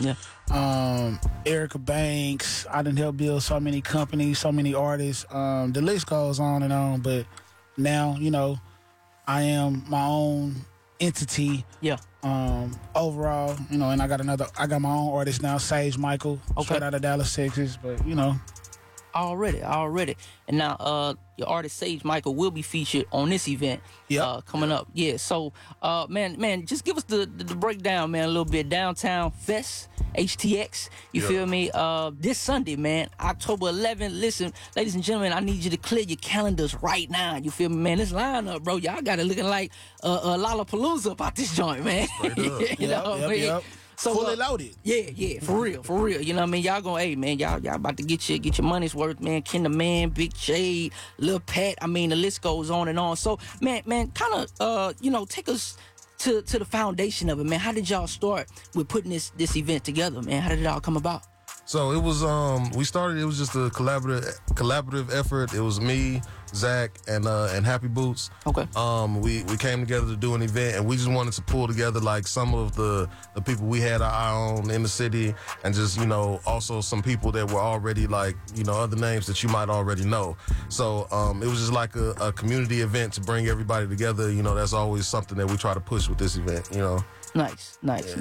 Yeah. Erica Banks. I done helped build so many companies, so many artists. The list goes on and on. But now, you know, I am my own entity. Yeah. Overall, you know, and I got my own artist now, Sage Michael, straight out of Dallas, Texas. But you know, already. And now, your artist Sage Michael will be featured on this event. Coming up. Yeah. So, man, just give us the breakdown, man, a little bit. Downtown Fest, HTX. You feel me? This Sunday, man, October 11th. Listen, ladies and gentlemen, I need you to clear your calendars right now. You feel me, man? This lineup, bro, y'all got it looking like Lollapalooza about this joint, man. You know what I mean? So, fully loaded. Yeah, for real. You know what I mean? Y'all gonna, hey man, y'all about to get your money's worth, man. Kinder Man, Big Shade, Lil Pat. I mean, the list goes on and on. So, man, kind of, you know, take us to the foundation of it, man. How did y'all start with putting this event together, man? How did it all come about? So it was we started. It was just a collaborative effort. It was me, Zach, and Happy Boots. Okay. We came together to do an event, and we just wanted to pull together like some of the people we had our eye on in the city, and just, you know, also some people that were already like, you know, other names that you might already know. So it was just like a community event to bring everybody together. You know, that's always something that we try to push with this event. You know. Nice.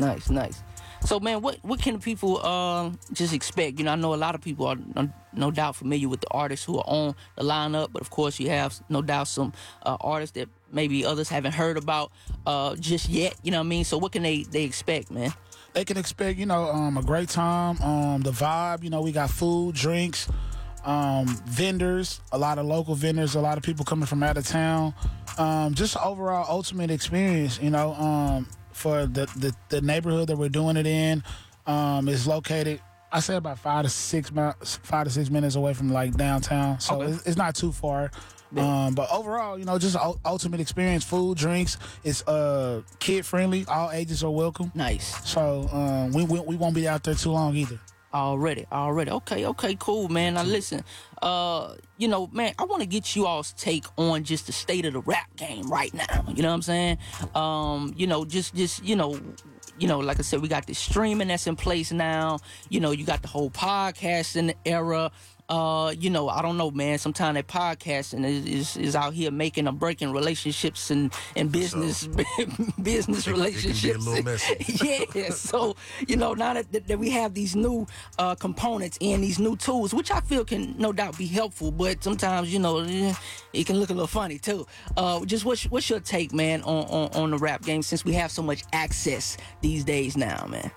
So, man, what can people just expect? You know, I know a lot of people are no doubt familiar with the artists who are on the lineup, but of course you have no doubt some artists that maybe others haven't heard about just yet. You know what I mean? So what can they expect, man? They can expect, you know, a great time, the vibe. You know, we got food, drinks, vendors, a lot of local vendors, a lot of people coming from out of town. Just overall ultimate experience, you know, for the neighborhood that we're doing it in. Is located, I say, about 5 to 6 minutes away from like downtown, so it's not too far. But overall, you know, just ultimate experience. Food, drinks. It's kid friendly. All ages are welcome. Nice. So we won't be out there too long either. Already. Okay, cool, man. Now listen, you know, man, I want to get you all's take on just the state of the rap game right now. You know what I'm saying? You know, just you know, like I said, we got this streaming that's in place now. You know, you got the whole podcasting era. You know, I don't know, man. Sometimes that podcasting is out here making or breaking relationships and business business relationships. It can be a little messy. Yeah. So, you know, now that we have these new components and these new tools, which I feel can no doubt be helpful, but sometimes, you know, it can look a little funny too. Just what's your take, man, on the rap game, since we have so much access these days now, man?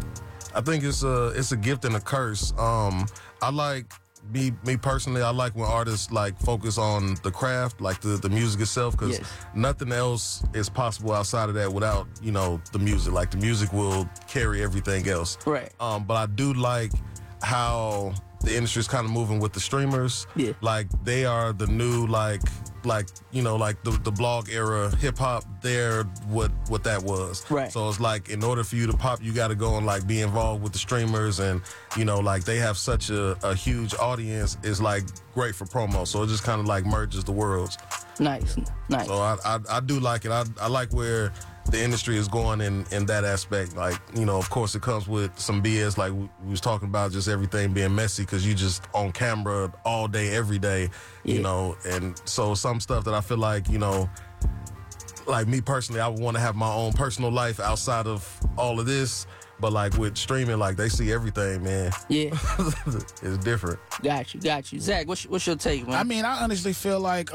I think it's a gift and a curse. I like. Me personally, I like when artists like focus on the craft, like the music itself, because nothing else is possible outside of that without, you know, the music. Like the music will carry everything else. Right. But I do like how the industry is kind of moving with the streamers. Yeah. Like they are the new like you know, like the blog era hip hop. They're what that was. Right. So it's like, in order for you to pop, you got to go and like be involved with the streamers, and you know, like they have such a huge audience. It's like great for promo. So it just kind of like merges the worlds. Nice. So I do like it. I like where the industry is going in that aspect. Like, you know, of course it comes with some BS, like we was talking about, just everything being messy because you just on camera all day, every day, you know. And so some stuff that I feel like, you know, like me personally, I would want to have my own personal life outside of all of this. But like with streaming, like they see everything, man. Yeah. It's different. Got you. Zach, what's your take, man? I mean, I honestly feel like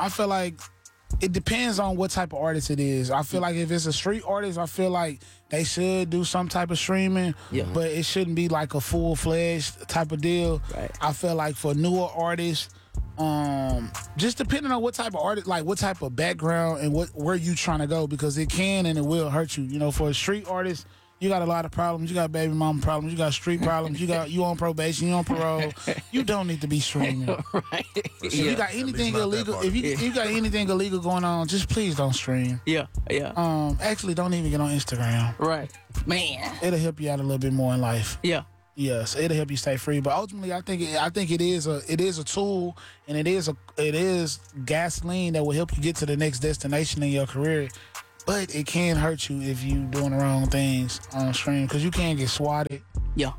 it depends on what type of artist it is. I feel like if it's a street artist, I feel like they should do some type of streaming, but it shouldn't be like a full-fledged type of deal. Right. I feel like for newer artists, just depending on what type of artist, like what type of background and where you trying to go, because it can and it will hurt you. You know, for a street artist, you got a lot of problems. You got baby mama problems. You got street problems. You on probation. You on parole. You don't need to be streaming. Right. If you got anything illegal, if you got anything illegal going on, just please don't stream. Yeah. Actually, don't even get on Instagram. Right. Man. It'll help you out a little bit more in life. Yeah. Yes, it'll help you stay free. But ultimately, I think it is a tool, and it is gasoline that will help you get to the next destination in your career. but it can hurt you if you doing the wrong things on stream because you can get swatted. Yeah.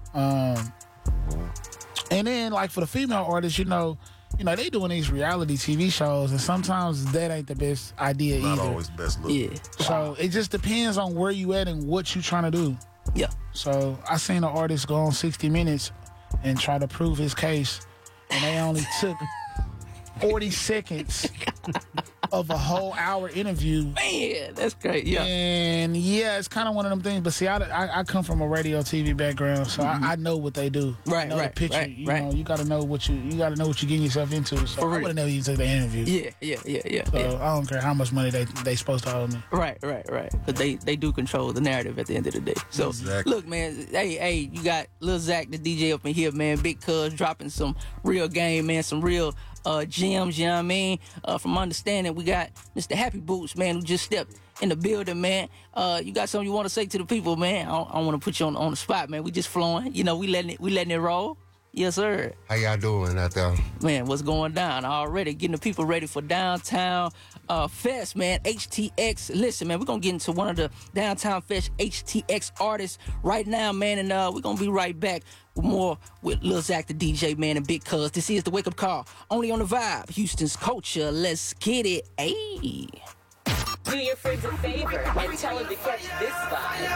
And then like for the female artists, you know, they doing these reality TV shows, and sometimes that ain't the best idea Not either. always the best look. Yeah. So it just depends on where you at and what you trying to do. Yeah. So I seen an artist go on 60 Minutes and try to prove his case, and they only took 40 seconds of a whole hour interview. Man, that's great. Yeah. And yeah, it's kind of one of them things. But see, I come from a radio TV background, so I know what they do. Right, I know right, the picture. right, you right. know, you got to know what you're getting yourself into. So For I real. would have never even took the interview. Yeah. So I don't care how much money they supposed to owe me. Right. But they do control the narrative at the end of the day. So Exactly. look, man. Hey, you got Lil Zach, the DJ, up in here, man. Big Cuz dropping some real game, man. Some real gems. You know what I mean? From my understanding, we got Mr. Happy Boots, man, who just stepped in the building, man. You got something you want to say to the people, man? I don't want to put you on the spot, man. We just flowing. You know, we letting it roll. Yes, sir. How y'all doing out there? Man, what's going down already? Getting the people ready for Downtown Fest, man. HTX. Listen, man, we're going to get into one of the Downtown Fest HTX artists right now, man. And we're going to be right back with more with Lil Zach, the DJ, man, and Big Cuz. This is the Wake Up Call. Only on the Vibe. Houston's culture. Let's get it. Ayy. Do your friends a favor and tell them to catch this vibe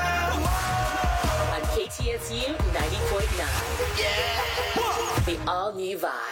on KTSU 90.9. Yeah. The all-new Vibe.